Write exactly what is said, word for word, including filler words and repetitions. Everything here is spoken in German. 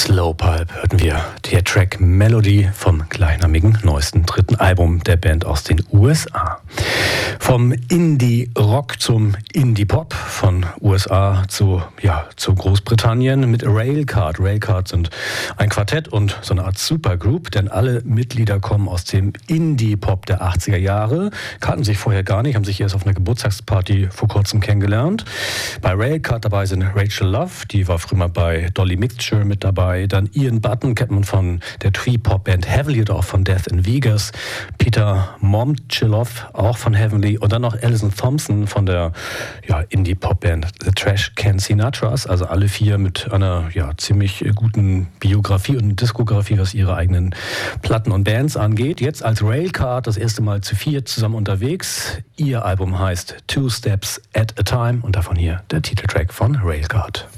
Slowpulp hörten wir der Track Melody vom gleichnamigen neuesten dritten Album der Band aus den U S A. Vom Indie-Rock zum Indie-Pop, von U S A zu, ja, zu Großbritannien mit Railcard. Railcard sind ein Quartett und so eine Art Supergroup, denn alle Mitglieder kommen aus dem Indie-Pop der achtziger Jahre, kannten sich vorher gar nicht, haben sich erst auf einer Geburtstagsparty vor kurzem kennengelernt. Bei Railcard dabei sind Rachel Love, die war früher mal bei Dolly Mixture mit dabei, dann Ian Button kennt man von der Twee-Pop-Band Heavenly oder auch von Death in Vegas, Peter Momchilov auch von Heavenly und dann noch Alison Thompson von der ja, Indie-Pop-Band The Trash Can Sinatras, also alle vier mit einer ja, ziemlich guten Biografie und Diskografie, was ihre eigenen Platten und Bands angeht. Jetzt als Railcard das erste Mal zu vier zusammen unterwegs. Ihr Album heißt Two Steps at a Time und davon hier der Titeltrack von Railcard.